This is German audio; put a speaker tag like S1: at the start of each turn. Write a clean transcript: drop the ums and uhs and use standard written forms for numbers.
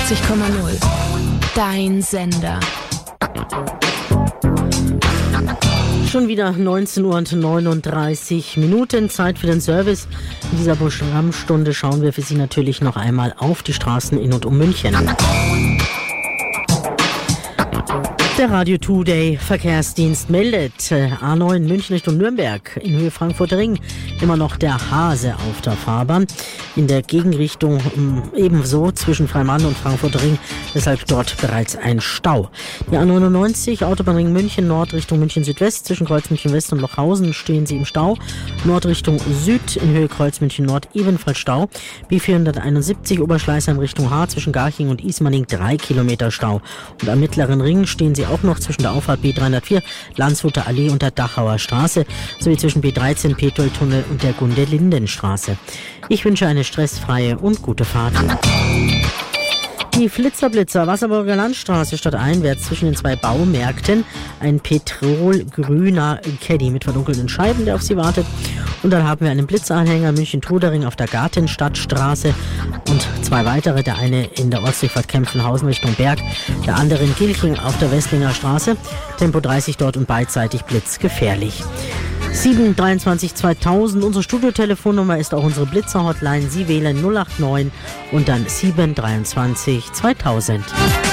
S1: 89,0. Dein Sender.
S2: Schon wieder 19:39 Uhr. Zeit für den Service. In dieser Programmstunde schauen wir für Sie natürlich noch einmal auf die Straßen in und um München. Der Radio Today Verkehrsdienst meldet A9 München Richtung Nürnberg in Höhe Frankfurter Ring immer noch der Hase auf der Fahrbahn. In der Gegenrichtung ebenso zwischen Freimann und Frankfurter Ring, deshalb dort bereits ein Stau. Die A99 Autobahnring München Nord Richtung München Südwest zwischen Kreuz München West und Lochhausen stehen Sie im Stau. Nord Richtung Süd in Höhe Kreuz München Nord ebenfalls Stau. B471 Oberschleißheim Richtung Haar zwischen Garching und Ismaning 3 Kilometer Stau. Und am Mittleren Ring stehen Sie auch noch zwischen der Auffahrt B304, Landshuter Allee und der Dachauer Straße, sowie zwischen B13, Petroltunnel und der Gunde-Linden-Straße. Ich wünsche eine stressfreie und gute Fahrt. Die Flitzerblitzer, Wasserburger Landstraße stadteinwärts zwischen den zwei Baumärkten. Ein petrolgrüner Caddy mit verdunkelten Scheiben, der auf Sie wartet. Und dann haben wir einen Blitzanhänger München-Trudering auf der Gartenstadtstraße und zwei weitere, der eine in der Ostseefahrt Kempfenhausen Richtung Berg, der andere in Gilching auf der Westlinger Straße. Tempo 30 dort und beidseitig blitzgefährlich. 723 2000, unsere Studiotelefonnummer ist auch unsere Blitzer-Hotline. Sie wählen 089 und dann 723 2000.